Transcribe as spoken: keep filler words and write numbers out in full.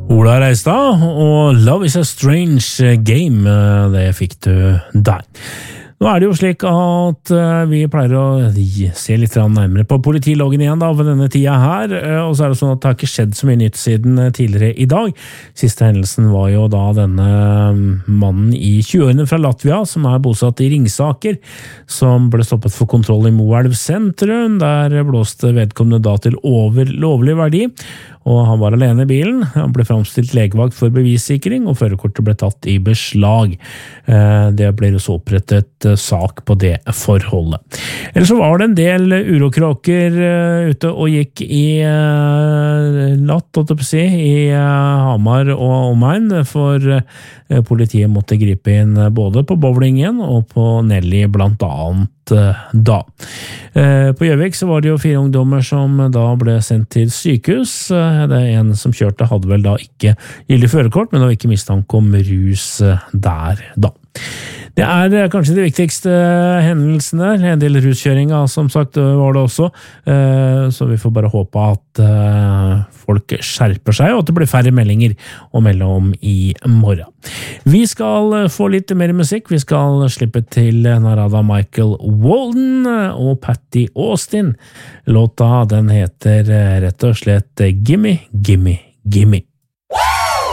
Ola Reistad og Love is a Strange Game, det fikk du der. Nå er det jo slik at vi pleier å se litt nærmere på politiloggen igjen da, ved denne tida her, og så er det sånn at det har ikke skjedd så mye nytt siden tidligere i dag. Siste hendelsen var jo da denne mannen i tjueårene fra Latvia, som er bosatt i Ringsaker, som ble stoppet for kontroll i Moelv sentrum. Der blåste vedkommende da til over lovlig verdi, og han var alene i bilen. Han ble fremstilt legevakt for bevissikring, og førerkortet ble tatt i beslag. Det ble så opprettet sak på det forholdet. Ellers så var det en del urokråker ute og gikk i natt, holdt jeg på å si, i Hamar og omegn, for politiet måtte gripe inn både på bowlingen og på Nelly blant annet da. På Gjøvik så var det jo fire ungdommer som da ble sendt til sykehus. Det er en som kjørte hadde vel da ikke gyldig førerkort, men det var ikke mistanke om rus der da. Det er kanskje de viktigste hendelsene, en del ruskjøring, som sagt var det også, så vi får bare håpe at folk skjerper seg, og at det blir færre meldinger å melde om i morgen. Vi skal få litt mer musikk, vi skal slippe til Narada Michael Walden og Patty Austin. Låta den heter rett og slett Gimme, Gimme, Gimme.